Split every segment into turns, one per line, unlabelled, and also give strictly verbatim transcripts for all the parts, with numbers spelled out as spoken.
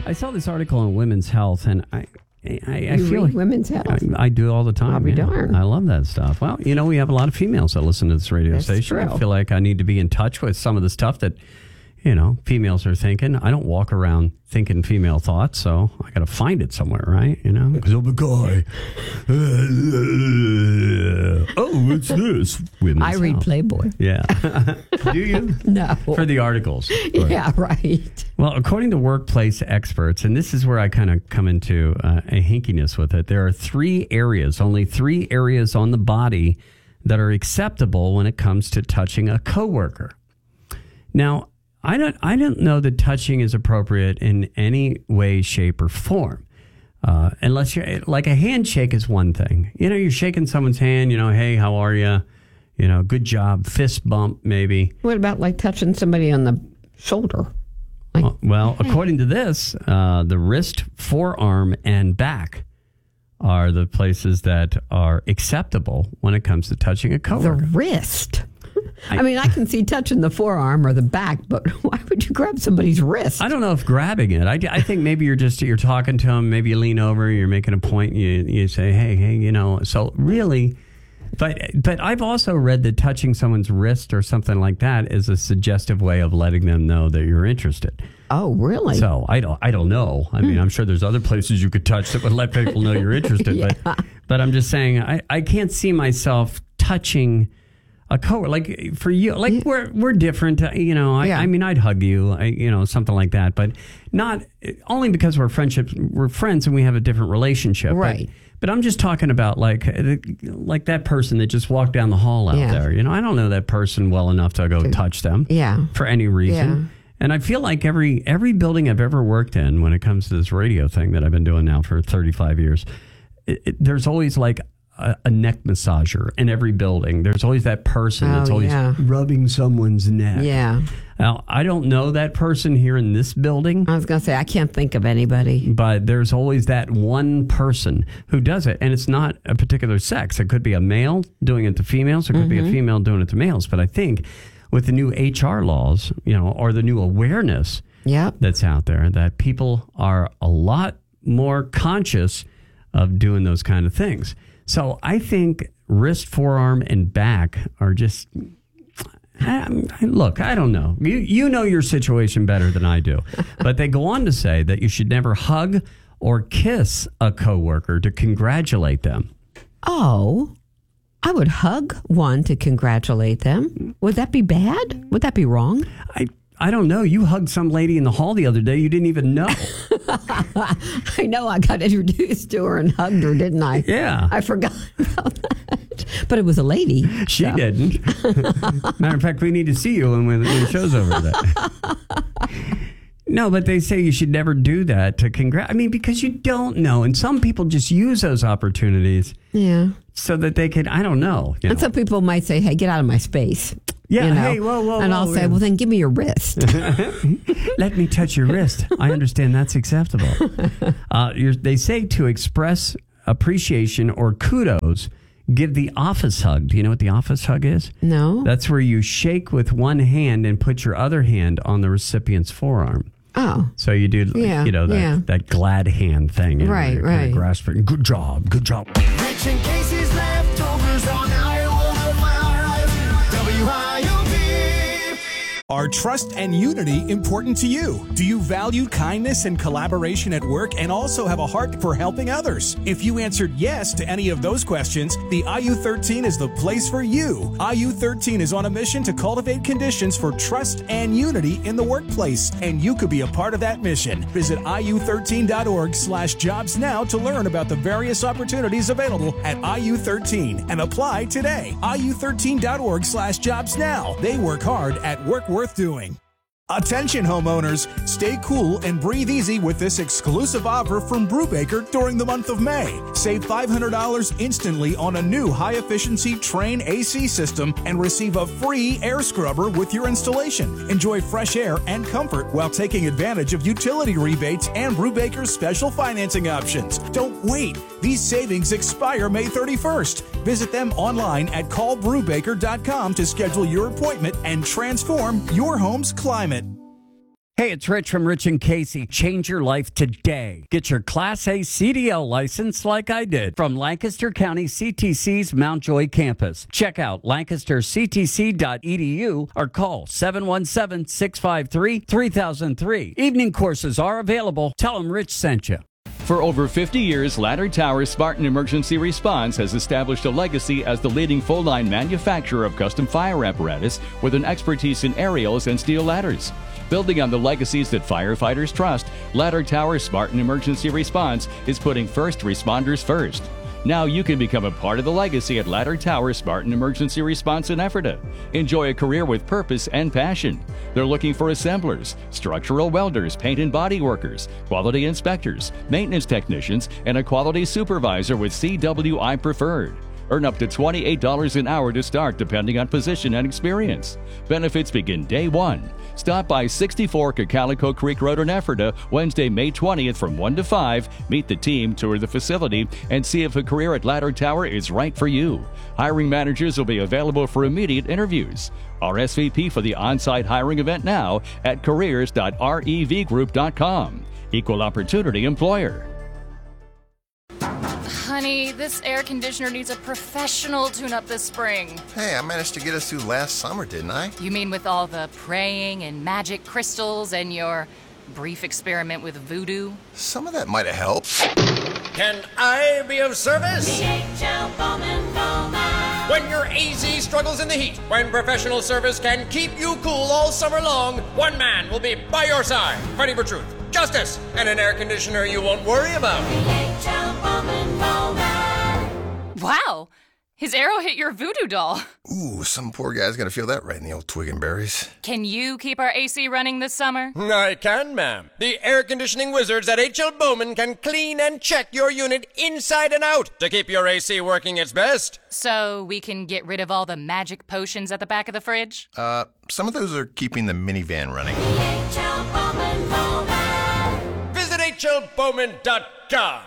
I saw this article on women's health, and I, I, I
you
feel
read
like
women's health.
I, I do all the time.
I'll be
yeah.
darned.
I love that stuff. Well, you know, we have a lot of females that listen to this radio
That's
station.
true.
I feel like I need to be in touch with some of the stuff that, you know, females are thinking. I don't walk around thinking female thoughts, so I got to find it somewhere, right? You know, because I'm a guy. Oh, what's this? Women's
I read
health.
Playboy.
Yeah. Do you?
No.
For the articles. Right.
Yeah, right.
Well, according to workplace experts, and this is where I kind of come into uh, a hinkiness with it, there are three areas, only three areas on the body that are acceptable when it comes to touching a coworker. Now, I don't, I don't know that touching is appropriate in any way, shape, or form. Uh, unless you're like a handshake is one thing. You know, you're shaking someone's hand, you know, hey, how are you? You know, good job. Fist bump, maybe.
What about like touching somebody on the shoulder? Like,
Well, well according to this, uh, the wrist, forearm, and back are the places that are acceptable when it comes to touching a
the
coworker.
wrist. I, I mean, I can see touching the forearm or the back, but why would you grab somebody's wrist?
I don't know if grabbing it. I, I think maybe you're just you're talking to them. Maybe you lean over. You're making a point. And you you say, hey, hey, you know. So really, but but I've also read that touching someone's wrist or something like that is a suggestive way of letting them know that you're interested.
Oh, really?
So I don't I don't know. I mean, I'm sure there's other places you could touch that would let people know you're interested.
Yeah.
But but I'm just saying I, I can't see myself touching a coworker. Like for you, like
Yeah.
we're we're different. uh, You know, I,
Yeah.
I mean, I'd hug you, I, you know, something like that. But not only because we're friendships, we're friends and we have a different relationship.
Right.
But, but I'm just talking about like like that person that just walked down the hall out
Yeah.
there. You know, I don't know that person well enough to go touch them.
Yeah.
For any reason.
Yeah.
And I feel like every every building I've ever worked in, when it comes to this radio thing that I've been doing now for thirty-five years, it, it, there's always like a, a neck massager in every building. There's always that person
Oh,
that's always
yeah.
rubbing someone's neck.
Yeah.
Now, I don't know that person here in this building,
I was going to say, I can't think of anybody.
but there's always that one person who does it. And it's not a particular sex. It could be a male doing it to females. It could
Mm-hmm.
be a female doing it to males. But I think with the new H R laws, you know, or the new awareness
Yep.
that's out there, that people are a lot more conscious of doing those kind of things. So I think wrist, forearm, and back are just... I, I- look, I don't know. You you know your situation better than I do. But they go on to say that you should never hug or kiss a coworker to congratulate them.
Oh, I would hug one to congratulate them. Would that be bad? Would that be wrong?
I I don't know. You hugged some lady in the hall the other day you didn't even know.
I know I got introduced to her and hugged her, didn't I?
Yeah.
I forgot about that. But it was a lady.
She
so.
didn't. Matter of fact, we need to see you when, when the show's over there. No, but they say you should never do that to congrat. I mean, because you don't know. And some people just use those opportunities
Yeah.
so that they can, I don't know. You know.
And some people might say, hey, get out of my space.
Yeah,
You know?
hey, whoa, whoa,
And
whoa,
I'll say,
yeah.
well, then give me your wrist.
Let me touch your wrist. I understand that's acceptable. Uh, you're, they say to express appreciation or kudos, give the office hug. Do you know what the office hug is?
No.
That's where you shake with one hand and put your other hand on the recipient's forearm.
Oh.
So you do, like,
Yeah,
you know, that,
yeah.
that glad hand thing. You know,
Right,
you're kinda
right.
grasping. Good job. Good job.
Rich and Casey's leftovers on I one oh five W I O D.
Are trust and unity important to you? Do you value kindness and collaboration at work and also have a heart for helping others? If you answered yes to any of those questions, the I U thirteen is the place for you. I U thirteen is on a mission to cultivate conditions for trust and unity in the workplace, and you could be a part of that mission. Visit I U thirteen dot org slash jobs now to learn about the various opportunities available at I U thirteen and apply today. I U thirteen dot org slash jobs now. They work hard at work worth doing. Attention homeowners, stay cool and breathe easy with this exclusive offer from Brubaker during the month of May. Save five hundred dollars instantly on a new high-efficiency Train A C system and receive a free air scrubber with your installation. Enjoy fresh air and comfort while taking advantage of utility rebates and Brubaker's special financing options. Don't wait. These savings expire May thirty-first. Visit them online at call brubaker dot com to schedule your appointment and transform your home's climate.
Hey, it's Rich from Rich and Casey. Change your life today. Get your Class A C D L license like I did from Lancaster County C T C's Mount Joy campus. Check out lancaster c t c dot e d u or call seven one seven, six five three, three thousand three. Evening courses are available. Tell them Rich sent you.
For over fifty years, Ladder Tower Spartan Emergency Response has established a legacy as the leading full-line manufacturer of custom fire apparatus with an expertise in aerials and steel ladders. Building on the legacies that firefighters trust, Ladder Tower Spartan Emergency Response is putting first responders first. Now you can become a part of the legacy at Ladder Tower Spartan Emergency Response in Ephrata. Enjoy a career with purpose and passion. They're looking for assemblers, structural welders, paint and body workers, quality inspectors, maintenance technicians, and a quality supervisor with C W I Preferred. Earn up to twenty-eight dollars an hour to start, depending on position and experience. Benefits begin day one. Stop by sixty-four Cacalico Creek Road in Ephrata Wednesday, May twentieth from one to five. Meet the team, tour the facility, and see if a career at Ladder Tower is right for you. Hiring managers will be available for immediate interviews. R S V P for the on-site hiring event now at careers dot rev group dot com. Equal Opportunity Employer.
Honey, this air conditioner needs a professional tune-up this spring.
Hey, I managed to get us through last summer, didn't I?
You mean with all the praying and magic crystals and your brief experiment with voodoo?
Some of that might have helped.
Can I be of service?
D H L Bowman Bowman.
When your A Z struggles in the heat, when professional service can keep you cool all summer long, one man will be by your side, fighting for truth, justice, and an air conditioner you won't worry about.
D H L Bowman Bowman.
Wow! His arrow hit your voodoo doll.
Ooh, some poor guy's gonna feel that right in the old twig and berries.
Can you keep our A C running this summer?
I can, ma'am. The air conditioning wizards at H L Bowman can clean and check your unit inside and out to keep your A C working its best.
So we can get rid of all the magic potions at the back of the fridge?
Uh, some of those are keeping the minivan running.
D H L Bowman Bowman.
Visit H L Bowman dot com.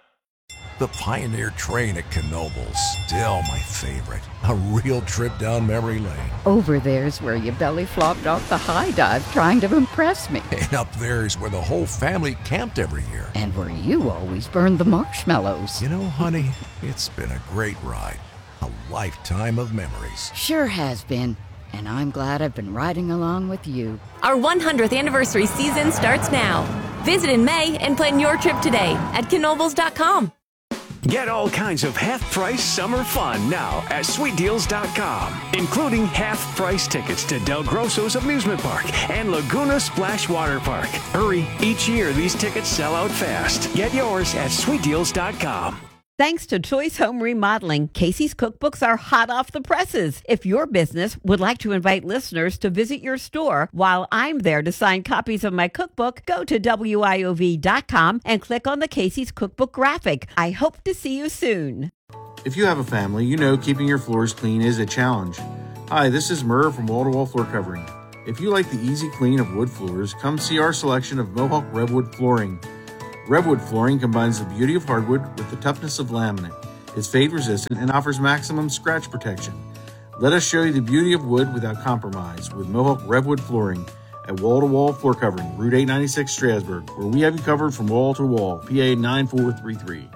The Pioneer train at Knoebels, still my favorite. A real trip down memory lane.
Over there's where you belly flopped off the high dive trying to impress me.
And up there's where the whole family camped every year.
And where you always burned the marshmallows.
You know, honey, it's been a great ride. A lifetime of memories.
Sure has been. And I'm glad I've been riding along with you.
Our one hundredth anniversary season starts now. Visit in May and plan your trip today at Knoebels dot com.
Get all kinds of half-price summer fun now at sweet deals dot com, including half-price tickets to Del Grosso's Amusement Park and Laguna Splash Water Park. Hurry, each year these tickets sell out fast. Get yours at sweet deals dot com.
Thanks to Choice Home Remodeling, Casey's cookbooks are hot off the presses. If your business would like to invite listeners to visit your store while I'm there to sign copies of my cookbook, go to W I O V dot com and click on the Casey's Cookbook graphic. I hope to see you soon.
If you have a family, you know keeping your floors clean is a challenge. Hi, this is Murr from Wall to Wall Floor Covering. If you like the easy clean of wood floors, come see our selection of Mohawk Redwood flooring. Redwood flooring combines the beauty of hardwood with the toughness of laminate. It's fade resistant and offers maximum scratch protection. Let us show you the beauty of wood without compromise with Mohawk Redwood flooring at Wall to Wall Floor Covering, Route eight ninety-six, Strasburg, where we have you covered from wall to wall. P A nine four three three.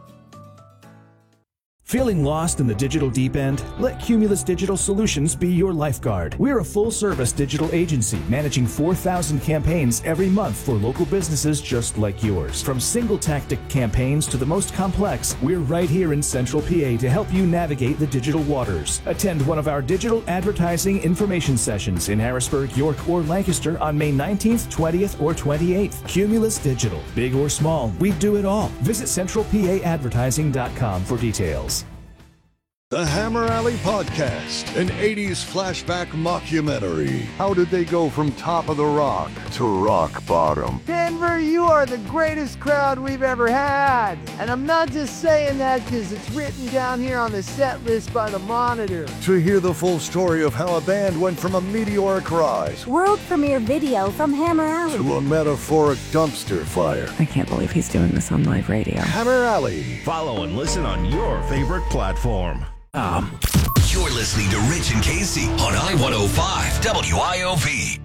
Feeling lost in the digital deep end? Let Cumulus Digital Solutions be your lifeguard. We're a full-service digital agency managing four thousand campaigns every month for local businesses just like yours. From single-tactic campaigns to the most complex, we're right here in Central P A to help you navigate the digital waters. Attend one of our digital advertising information sessions in Harrisburg, York, or Lancaster on May nineteenth, twentieth, or twenty-eighth. Cumulus Digital. Big or small, we do it all. Visit central p a advertising dot com for details.
The Hammer Alley Podcast, an eighties flashback mockumentary. How did they go from top of the rock to rock bottom?
Denver, you are the greatest crowd we've ever had. And I'm not just saying that because it's written down here on the set list by the Monitor.
To hear the full story of how a band went from a meteoric rise,
world premiere video from Hammer Alley,
to a metaphoric dumpster fire.
I can't believe he's doing this on live radio.
Hammer Alley.
Follow and listen on your favorite platform.
Um. You're listening to Rich and Casey on I one oh five W I O V.